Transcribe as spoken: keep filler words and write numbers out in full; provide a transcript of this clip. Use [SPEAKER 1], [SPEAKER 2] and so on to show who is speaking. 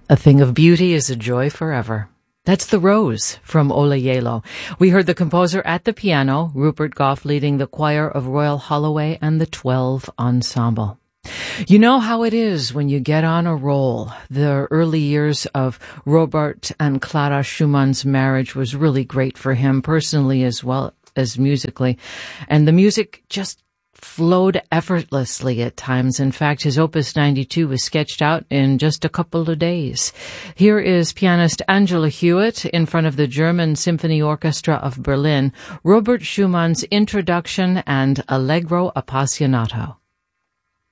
[SPEAKER 1] A thing of beauty is a joy forever. That's The Rose from Ola Yelo. We heard the composer at the piano, Rupert Goff leading the choir of Royal Holloway and the twelve Ensemble. You know how it is when you get on a roll. The early years of Robert and Clara Schumann's marriage was really great for him, personally as well as musically. And the music just flowed effortlessly at times. In fact, his Opus ninety-two was sketched out in just a couple of days. Here is pianist Angela Hewitt in front of the German Symphony Orchestra of Berlin, Robert Schumann's Introduction and Allegro Appassionato.